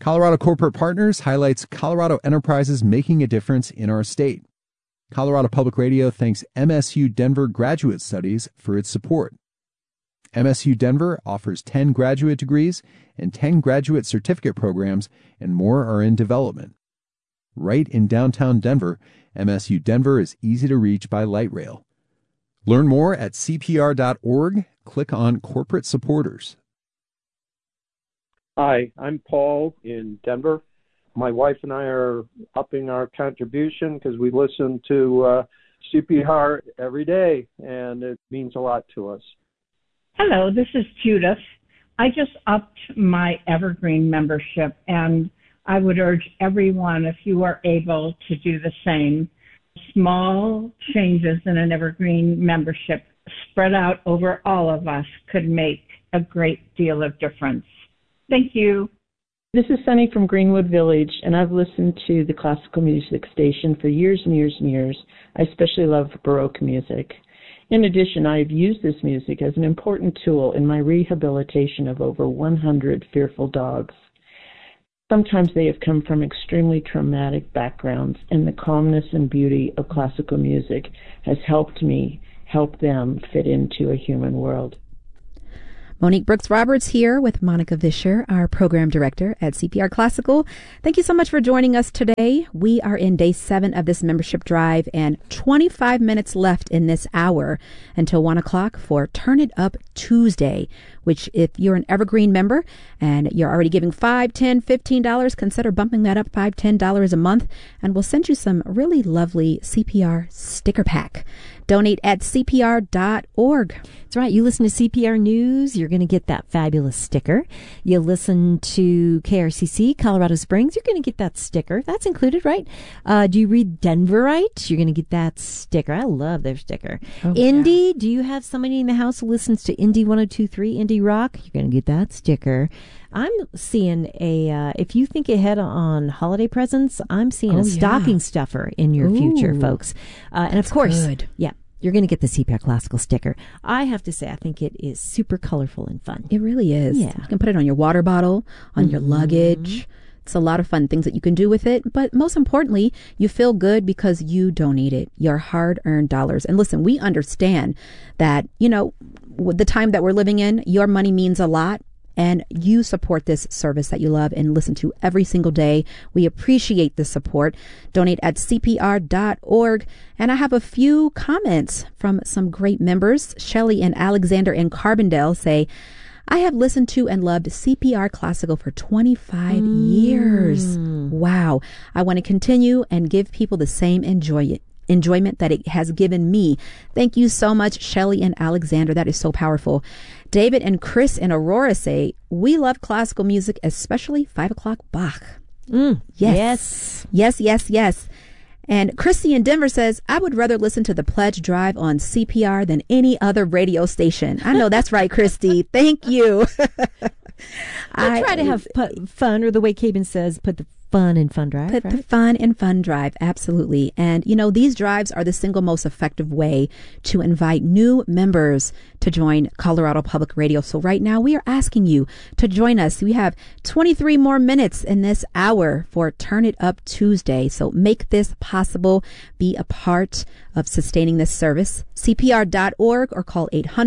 Colorado Corporate Partners highlights Colorado enterprises making a difference in our state. Colorado Public Radio thanks MSU Denver Graduate Studies for its support. MSU Denver offers 10 graduate degrees and 10 graduate certificate programs, and more are in development. Right in downtown Denver, MSU Denver is easy to reach by light rail. Learn more at cpr.org. Click on Corporate Supporters. Hi, I'm Paul in Denver. My wife and I are upping our contribution because we listen to CPR every day, and it means a lot to us. Hello, this is Judith. I just upped my Evergreen membership, and I would urge everyone, if you are able, to do the same. Small changes in an Evergreen membership spread out over all of us could make a great deal of difference. Thank you. This is Sunny from Greenwood Village, and I've listened to the classical music station for years and years and years. I especially love Baroque music. In addition, I've used this music as an important tool in my rehabilitation of over 100 fearful dogs. Sometimes they have come from extremely traumatic backgrounds, and the calmness and beauty of classical music has helped me help them fit into a human world. Monique Brooks-Roberts here with Monica Vischer, our program director at CPR Classical. Thank you so much for joining us today. We are in day 7 of this membership drive and 25 minutes left in this hour until 1 o'clock for Turn It Up Tuesday, which if you're an Evergreen member and you're already giving $5, $10, $15, consider bumping that up $5, $10 a month, and we'll send you some really lovely CPR sticker pack. Donate at cpr.org. That's right. You listen to CPR News, you're going to get that fabulous sticker. You listen to KRCC, Colorado Springs, you're going to get that sticker. That's included, right? Do you read Denverite? You're going to get that sticker. I love their sticker. Oh, Indie, do you have somebody in the house who listens to Indie 102.3, Indie Rock? You're going to get that sticker. I'm seeing if you think ahead on holiday presents, I'm seeing a stocking stuffer in your future, folks. And of course, you're going to get the CPR Classical sticker. I have to say, I think it is super colorful and fun. It really is. Yeah. You can put it on your water bottle, on your luggage. It's a lot of fun things that you can do with it. But most importantly, you feel good because you donated your hard-earned dollars. And listen, we understand that, the time that we're living in, your money means a lot. And you support this service that you love and listen to every single day. We appreciate the support. Donate at cpr.org. And I have a few comments from some great members. Shelley and Alexander in Carbondale say, I have listened to and loved CPR Classical for 25 years. Wow. I want to continue and give people the same enjoyment that it has given me. Thank you so much, Shelley and Alexander. That is so powerful. David and Chris in Aurora say, we love classical music, especially 5 o'clock Bach. Yes. And Christy in Denver says, I would rather listen to the Pledge Drive on CPR than any other radio station. I know that's right, Christy. Thank you. I try to have fun, or the way Cabin says, put the fun in Fun Drive. Put the fun in Fun Drive, absolutely. And, these drives are the single most effective way to invite new members to join Colorado Public Radio. So right now we are asking you to join us. We have 23 more minutes in this hour for Turn It Up Tuesday. So make this possible. Be a part of sustaining this service. CPR.org or call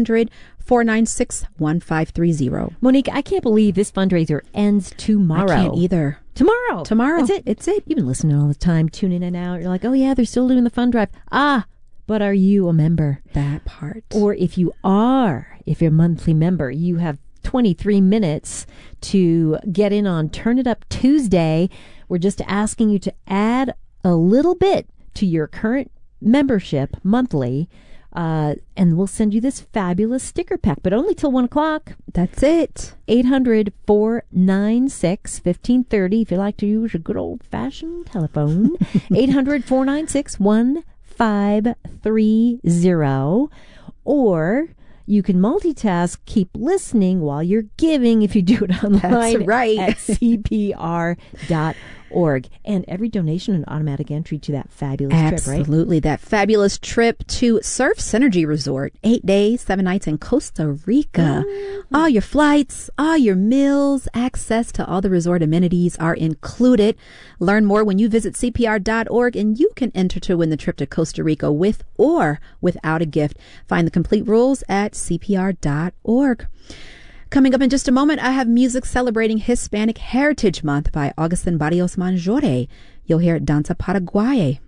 800-496-1530. Monique, I can't believe this fundraiser ends tomorrow. I can't either. Tomorrow. That's it. It's it. You've been listening all the time, tuning in and out. You're like, oh yeah, they're still doing the fund drive. But are you a member? That part. Or if you're a monthly member, you have 23 minutes to get in on Turn It Up Tuesday. We're just asking you to add a little bit to your current membership monthly. And we'll send you this fabulous sticker pack, but only till 1 o'clock. That's it. 800-496-1530. If you like to use a good old-fashioned telephone, 800-496-1530. Or you can multitask, keep listening while you're giving if you do it online. That's right. At cpr.org. CPR.org. And every donation an automatic entry to that fabulous trip, right? Absolutely. That fabulous trip to Surf Synergy Resort. 8 days, 7 nights in Costa Rica. All your flights, all your meals, access to all the resort amenities are included. Learn more when you visit CPR.org, and you can enter to win the trip to Costa Rica with or without a gift. Find the complete rules at CPR.org. Coming up in just a moment, I have music celebrating Hispanic Heritage Month by Augustin Barrios Manjore. You'll hear Danza Paraguay.